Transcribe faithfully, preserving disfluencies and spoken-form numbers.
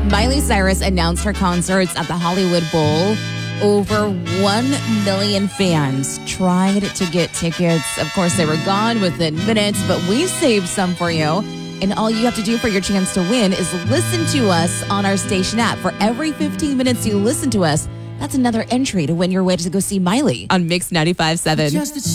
Miley Cyrus announced her concerts at the Hollywood Bowl. Over one million fans tried to get tickets. Of course, they were gone within minutes, but we saved some for you. And all you have to do for your chance to win is listen to us on our station app. For every fifteen minutes you listen to us, that's another entry to win your way to go see Miley on Mix ninety-five point seven.